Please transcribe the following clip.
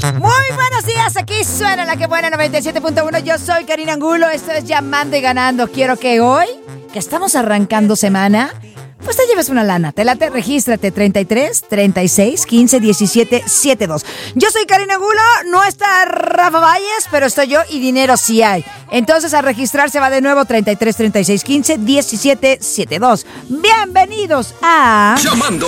Muy buenos días, aquí suena la que buena 97.1. Yo soy Karina Angulo, esto es Llamando y Ganando. Quiero que hoy, que estamos arrancando semana, pues te lleves una lana. Te late, regístrate 33 36 15 17 72. Yo soy Karina Angulo, no está Rafa Valles, pero estoy yo y dinero sí hay. Entonces a registrarse va de nuevo 33 36 15 17 72. Bienvenidos a Llamando